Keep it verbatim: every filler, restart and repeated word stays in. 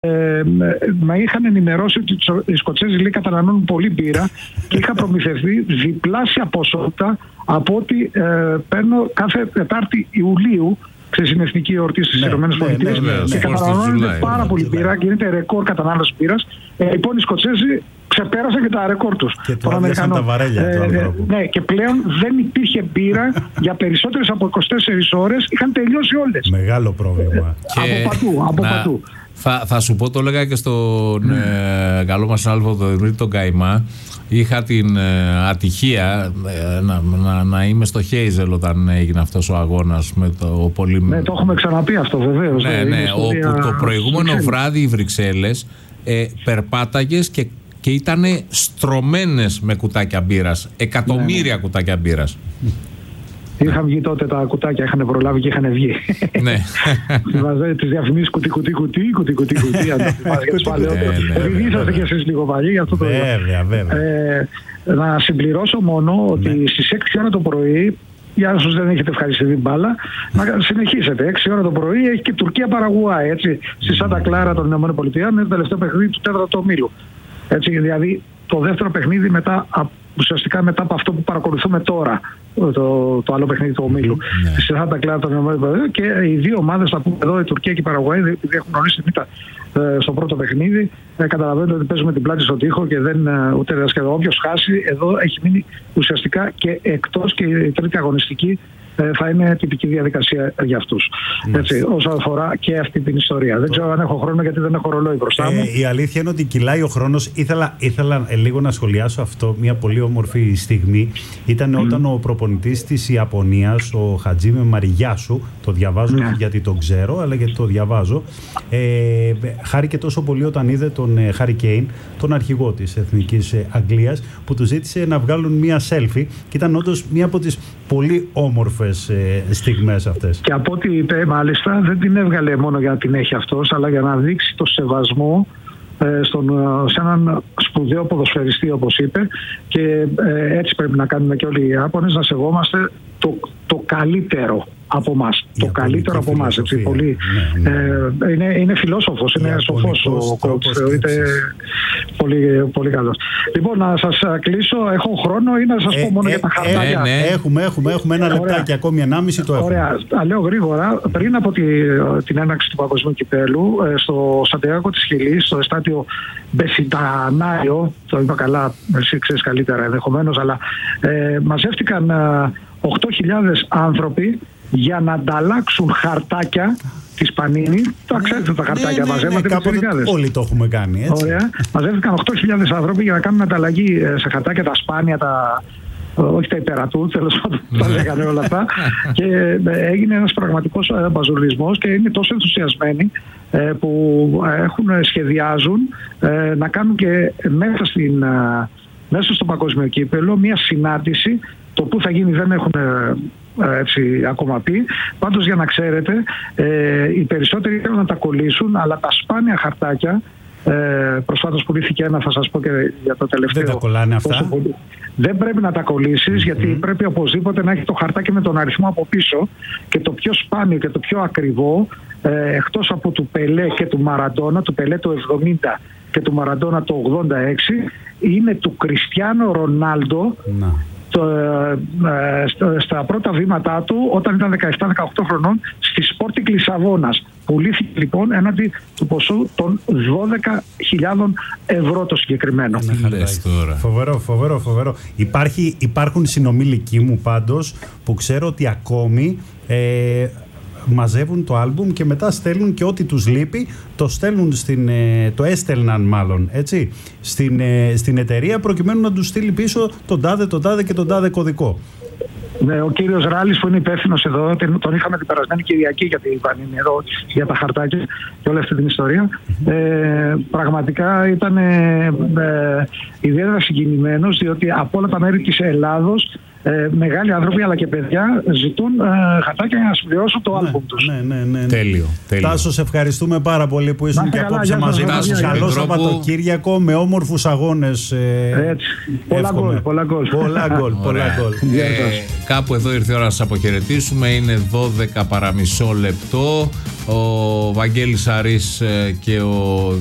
Ε, με είχαν ενημερώσει ότι οι Σκοτσέζοι λέει καταναλώνουν πολύ μπύρα και είχα προμηθευτεί διπλάσια ποσότητα από ό,τι ε, παίρνω κάθε Τετάρτη Ιουλίου, ξέρεις, είναι εθνική εορτή στις ΗΠΑ, ναι, ναι, ναι, ναι, και καταναλώνουν πάρα πολύ μπύρα και γίνεται ρεκόρ κατανάλωση μπύρας. Ε, λοιπόν, οι Σκοτσέζοι ξεπέρασαν και τα ρεκόρ τους. Και του άδειασαν τα βαρέλια ε, του ανθρώπου. Ναι, και πλέον δεν υπήρχε μπύρα για περισσότερες από είκοσι τέσσερις ώρες, είχαν τελειώσει όλες. Μεγάλο πρόβλημα. Και... Από πατού, από να... πατού. Θα, θα σου πω, το έλεγα και στον mm. ε, καλό μας συνάδελφο τον Δημήτρη τον Καϊμά. Είχα την ε, ατυχία ε, να, να, να είμαι στο Χέιζελ όταν έγινε αυτός ο αγώνας με το πολύ... Ναι, το έχουμε ξαναπεί αυτό βεβαίως. Ναι, ναι, ιστορία... όπου το προηγούμενο βράδυ οι Βρυξέλλες ε, περπάταγες και, και ήταν στρωμένες με κουτάκια μπύρας. Εκατομμύρια ναι. κουτάκια μπύρας. Είχαν βγει τότε τα κουτάκια, είχαν προλάβει και είχαν βγει. Ναι. Τις διαφημίσεις κουτί, κουτί, κουτί, κουτί, κουτί, κουτί. Αν το θυμάσαι για τους παλαιότερους. Επειδή είσαστε και εσείς λίγο παλιοί, γι' αυτό το λέω. Βέβαια, βέβαια. Να συμπληρώσω μόνο ότι στις έξι ώρα το πρωί, για όσους δεν έχετε ευχαριστηθεί μπάλα, να συνεχίσετε. έξι ώρα το πρωί έχει και Τουρκία-Παραγουάη, έτσι, στη Σάντα Κλάρα των ΗΠΑ, είναι το τελευταίο παιχνίδι του τέταρτου ομίλου. Έτσι, δηλαδή το δεύτερο παιχνίδι μετά, ουσιαστικά μετά από αυτό που παρακολουθούμε τώρα, το, το άλλο παιχνίδι του ομίλου. Ναι. Στη Σάντα Κλάρα των ΗΠΑ, και οι δύο ομάδες, θα πούμε εδώ, η Τουρκία και η Παραγουάη, επειδή έχουν γνωρίσει την ήττα στο πρώτο παιχνίδι, ε, καταλαβαίνετε ότι παίζουμε την πλάτη στον τοίχο και δεν ούτε σχεδόν. Όποιος χάσει εδώ έχει μείνει ουσιαστικά και εκτός, και η τρίτη αγωνιστική ε, θα είναι τυπική διαδικασία για αυτούς. Mm. Έτσι, όσον αφορά και αυτή την ιστορία. Δεν ξέρω αν έχω χρόνο, γιατί δεν έχω ρολόι μπροστά μου. Ε, η αλήθεια είναι ότι κυλάει ο χρόνος. Ήθελα, ήθελα ε, λίγο να σχολιάσω αυτό. Μια πολύ όμορφη στιγμή ήταν mm. όταν ο προπονητής της Ιαπωνίας, ο Χατζίμι Μαριγιάσου, το διαβάζω mm. γιατί το ξέρω, αλλά γιατί το διαβάζω, ε, χάρηκε τόσο πολύ όταν είδε τον ε, Χάρι Κέιν, τον αρχηγό της Εθνικής ε, Αγγλίας, που του ζήτησε να βγάλουν μια selfie, και ήταν όντως μια από τις πολύ όμορφες ε, στιγμές αυτές. Και από ό,τι είπε, μάλιστα, δεν την έβγαλε μόνο για να την έχει αυτός, αλλά για να δείξει το σεβασμό ε, στον, σε έναν σπουδαίο ποδοσφαιριστή, όπως είπε, και ε, έτσι πρέπει να κάνουμε και όλοι οι Ιάπωνες, να σεβόμαστε το, το καλύτερο από εμάς. Το καλύτερο από εμάς. Πολύ, ναι, ναι. Ε, είναι, είναι φιλόσοφος, είναι σοφός ο coach, θεωρείται πολύ, πολύ καλός. Λοιπόν, να σας κλείσω, έχω χρόνο ή να σας ε, πω μόνο ε, για τα χαρτάκια. Ε, ναι. Έχουμε, έχουμε, έχουμε ένα λεπτάκι ακόμη, ενάμιση το έχουμε. Ωραία, τα λέω γρήγορα. Πριν από τη, την έναρξη του Παγκοσμίου Κυπέλλου, στο Σαντιάγκο της Χιλής, στο εστάτιο Μπεσιτανάιο, το είπα καλά, εσύ ξέρεις καλύτερα ενδεχομένως, αλλά ε, μαζεύτηκαν ε, οκτώ χιλιάδες άνθρωποι για να ανταλλάξουν χαρτάκια της Πανίνη. Τα ξέρετε τα χαρτάκια, ναι, μαζεύονται ναι, ναι, ναι, όλοι το έχουμε κάνει, έτσι. Ωραία. Μαζεύτηκαν οκτώ χιλιάδες άνθρωποι για να κάνουν ανταλλαγή σε χαρτάκια, τα σπάνια, τα... όχι τα υπερατού, τέλος πάντων, τα λέγανε όλα αυτά. Και έγινε ένας πραγματικός μπαζουλισμός, και είναι τόσο ενθουσιασμένοι που έχουν, σχεδιάζουν να κάνουν και μέσα, στην, μέσα στο Παγκόσμιο Κύπελλο μια συνάντηση. Το που θα γίνει δεν έχουν έτσι ακόμα πει. Πάντως, για να ξέρετε, ε, οι περισσότεροι θέλουν να τα κολλήσουν, αλλά τα σπάνια χαρτάκια, ε, προσφάτως πουλήθηκε ένα, θα σας πω και για το τελευταίο. Δεν τα κολλάνε αυτά. Δεν πρέπει να τα κολλήσεις, mm-hmm. γιατί πρέπει οπωσδήποτε να έχει το χαρτάκι με τον αριθμό από πίσω, και το πιο σπάνιο και το πιο ακριβό, ε, εκτός από του Πελέ και του Μαραντόνα, του Πελέ το εβδομήντα και του Μαραντόνα το ογδόντα έξι, είναι του Κριστιάνο Ρονάλντο, να. Το, ε, στα, στα πρώτα βήματά του όταν ήταν δεκαεπτά δεκαοκτώ χρονών στη Sporting Λισαβόνας. Πουλήθηκε λοιπόν έναντι του ποσού των δώδεκα χιλιάδες ευρώ το συγκεκριμένο. Φοβερό, φοβερό, φοβερό. Υπάρχει, υπάρχουν συνομιλικοί μου πάντως που ξέρω ότι ακόμη ε, μαζεύουν το άλμπουμ και μετά στέλνουν και ό,τι τους λείπει, το στέλνουν στην, το έστελναν μάλλον, έτσι, στην, στην εταιρεία, προκειμένου να τους στείλει πίσω τον τάδε, τον τάδε και τον τάδε κωδικό. Ναι, ο κύριος Ράλης που είναι υπεύθυνος εδώ, τον είχαμε την περασμένη Κυριακή για την Πανίνη εδώ, για τα χαρτάκια και όλη αυτή την ιστορία. Ε, πραγματικά ήταν ε, ε, ιδιαίτερα συγκινημένος, διότι από όλα τα μέρη της Ελλάδος Ε, μεγάλοι άνθρωποι αλλά και παιδιά ζητούν ε, χατάκια για να συμπληρώσουν το ναι, άλμπουμ τους. Ναι, ναι, ναι, ναι. Τέλειο, τέλειο. Τάσο, σε ευχαριστούμε πάρα πολύ που ήσουν και απόψε μαζί μας. Καλό Σαββατοκύριακο με όμορφους αγώνες. Ε, πολλά γκολ. Πολλά γκολ. Πολλά γκολ. Ε, κάπου εδώ ήρθε η ώρα να σας αποχαιρετήσουμε. Είναι δώδεκα παρά μισό λεπτό. Ο Βαγγέλης Αρής και ο